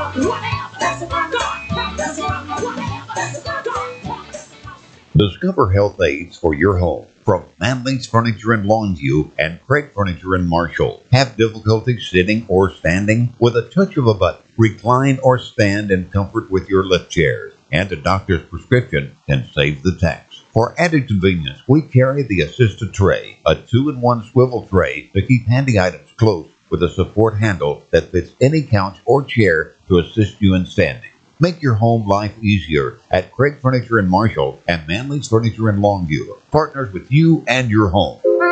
Discover health aids for your home from Manley's Furniture in Longview and Craig Furniture in Marshall. Have difficulty sitting or standing? With a touch of a button, recline or stand in comfort with your lift chairs. And a doctor's prescription can save the tax. For added convenience, we carry the Assisted Tray, a 2-in-1 swivel tray to keep handy items close with a support handle that fits any couch or chair to assist you in standing. Make your home life easier at Craig Furniture in Marshall and Manley's Furniture in Longview. Partners with you and your home.